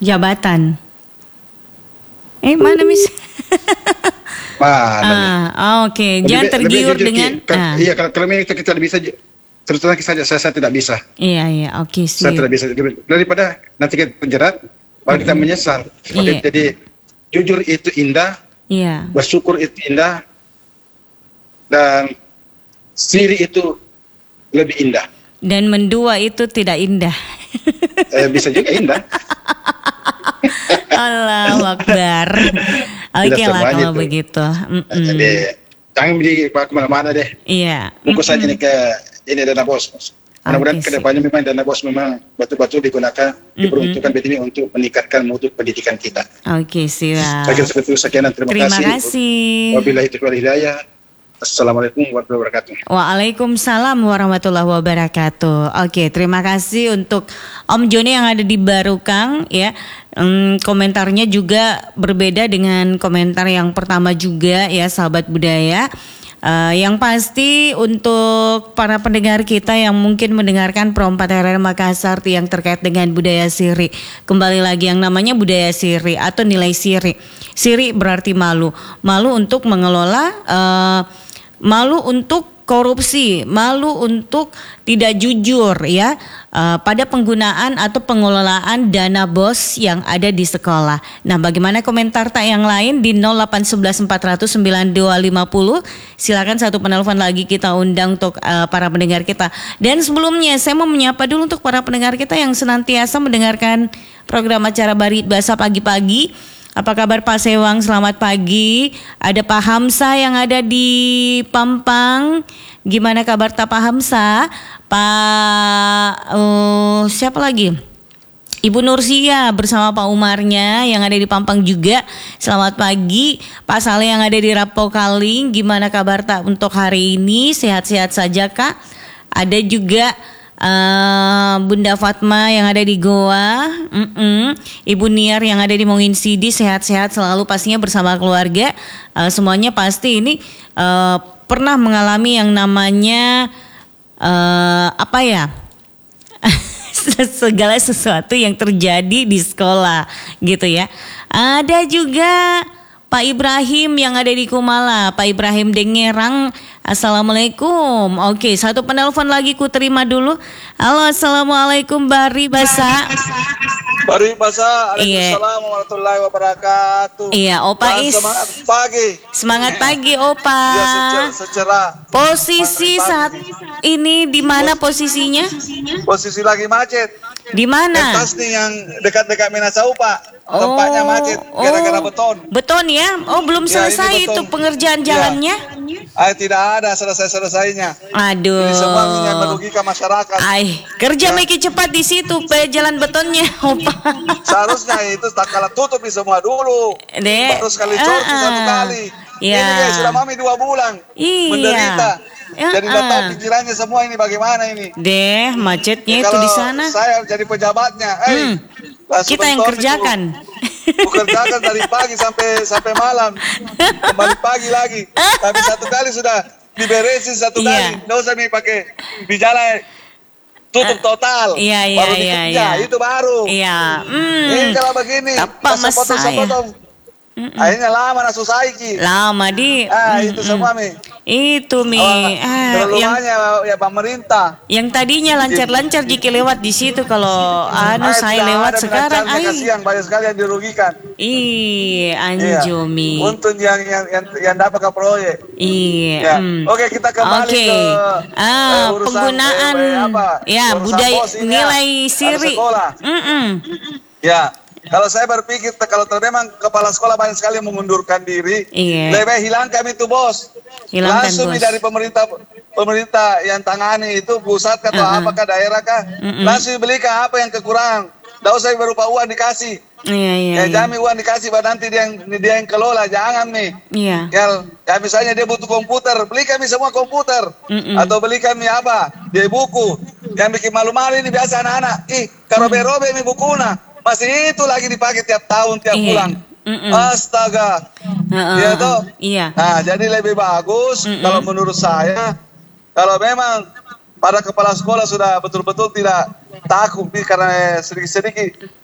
jabatan. Mana Miss? Oke. Jangan tergiur dengan. Iya, kalau memang kita tidak bisa, terus terang saja saya tidak bisa. Iya, oke sih. Saya tidak bisa. Daripada nanti kita penjerat, baru kita menyesal. Jadi jujur itu indah, bersyukur itu indah, dan siri itu lebih indah. Dan mendua itu tidak indah. Bisa juga indah. Allahu Akbar. Oke lah kalau begitu. Jadi jangan pergi kemana-mana deh. Iya. Fokus saja nih ke ini Dana Bos. Mudah-mudahan kedepannya memang Dana Bos memang betul-betul digunakan, diperuntukkan ini untuk meningkatkan mutu pendidikan kita. Oke, siap. Saya kira seperti itu, sekian, terima kasih. Wabillahi taufiq wal hidayah. Assalamualaikum warahmatullahi wabarakatuh. Waalaikumsalam warahmatullahi wabarakatuh. Oke, terima kasih untuk Om Joni yang ada di Barukang ya. Komentarnya juga berbeda dengan komentar yang pertama juga ya, sahabat budaya. Yang pasti untuk para pendengar kita yang mungkin mendengarkan Pro 4 RRI Makassar yang terkait dengan budaya siri. Kembali lagi yang namanya budaya siri atau nilai siri. Siri berarti malu. Malu untuk mengelola, malu untuk korupsi, malu untuk tidak jujur ya pada penggunaan atau pengelolaan dana BOS yang ada di sekolah. Nah, bagaimana komentar tak yang lain di 0811 400 9250? Silakan satu penelpon lagi kita undang untuk para pendengar kita. Dan sebelumnya saya mau menyapa dulu untuk para pendengar kita yang senantiasa mendengarkan program acara Bahasa Pagi-Pagi. Apa kabar Pak Sewang? Selamat pagi. Ada Pak Hamsa yang ada di Pampang. Gimana kabar Pak Hamsa? Pak siapa lagi? Ibu Nursia bersama Pak Umarnya yang ada di Pampang juga. Selamat pagi. Pak Saleh yang ada di Rapokaling. Gimana kabar tak untuk hari ini? Sehat-sehat saja Kak? Ada juga Bunda Fatma yang ada di Goa, Ibu Niar yang ada di Mongin Sidi, sehat-sehat selalu pastinya bersama keluarga. Semuanya pasti ini pernah mengalami yang namanya segala sesuatu yang terjadi di sekolah gitu ya. Ada juga Pak Ibrahim yang ada di Kumala, Pak Ibrahim Dengerang. Assalamualaikum. Oke, satu penelpon lagi ku terima dulu. Halo, assalamualaikum Bari Basa. Bari Basa, Waalaikumsalam warahmatullahi wabarakatuh. Iya, Opa Is. Semangat pagi. Semangat pagi, Opa. Ya, secerah. Posisi saat ini di mana posisinya? Posisi lagi macet. Di mana? Pentas nih yang dekat-dekat Minasau, Pak. Tempatnya macet gara-gara beton. Beton ya? Oh, belum selesai itu pengerjaan jalannya? Tidak ada selesai-selesainya. Aduh. Ini semua yang merugikan masyarakat. Kerja makin cepat di situ jalan betonnya, Opa. Seharusnya itu tak kalah tutup di semua dulu. Baru sekali corki satu kali. Ya. Ini guys, sudah mami 2 bulan menderita. Jadi datang pikirannya semua ini bagaimana ini? Macetnya itu di sana. Saya jadi pejabatnya. Kita yang kerjakan. Kerjakan dari pagi sampai malam. Kembali pagi lagi. Tapi satu kali sudah diberesin satu kali. Nggak usah nih pakai di jalan. Tutup total. Baru dikerja. Itu baru. Ini kalau begini. Potong-potong. Akhirnya lama nasu saiki. Lama di. Itu semua Mi. Itu Mi. Ya pemerintah. Yang tadinya lancar-lancar jika lewat di situ kalau saya lewat sekarang. Kasihan banyak sekali yang dirugikan. Anjo Mi. Untung yang dapat ke proyek. Oke, kita kembali ke penggunaan budaya nilai siri. Ya. Kalau saya berpikir kalau memang kepala sekolah banyak sekali yang mengundurkan diri, lebih hilangkan itu bos. Langsung dari pemerintah yang tangani itu pusat atau apakah daerah kah, langsung belikan apa yang kekurangan. Tidak usah berupa uang dikasih. Jamin uang dikasih, nanti dia yang kelola, jangan nih. Ya misalnya dia butuh komputer, beli kami semua komputer, atau beli kami dia buku. Yang bikin malu-malu ini biasa anak-anak. Karobe-robe ini bukuna. Masih itu lagi dipakai tiap tahun, tiap bulan. Astaga. Nah, jadi lebih bagus kalau menurut saya, kalau memang pada kepala sekolah sudah betul-betul tidak takut karena sedikit-sedikit